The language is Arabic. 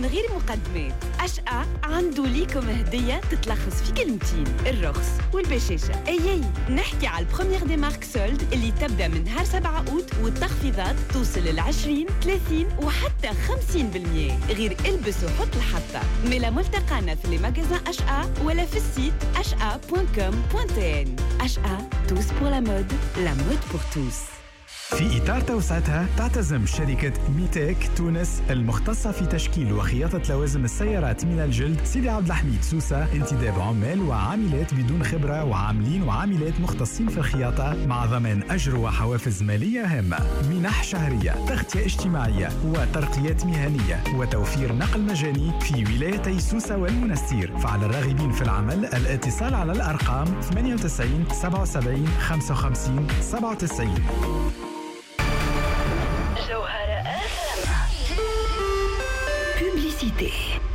غير مقدمات، أشقى عنده ليكم هدية تتلخص في كلمتين: الرخص والبشاشة. أي نحكي على البروميير دي مارك سولد اللي تبدأ من نهار 7 أوت، والتخفيضات توصل ل20 30 وحتى 50%. غير البس وحط الحطة. ملا ملتقانا في لي ماغازان أشقى ولا في السيت ashqa.com.tn. أشقى tous pour la mode pour tous. في إطار توسعتها تعتزم شركة ميتيك تونس المختصة في تشكيل وخياطة لوازم السيارات من الجلد سيدي عبد الحميد سوسة انتداب عمال وعاملات بدون خبرة وعاملين وعاملات مختصين في الخياطة مع ضمان أجر وحوافز مالية هامة، منح شهرية، تغطية اجتماعية وترقيات مهنية وتوفير نقل مجاني في ولايتي سوسة والمنستير. فعلى الراغبين في العمل الاتصال على الأرقام 98 77 55 97. Publicité.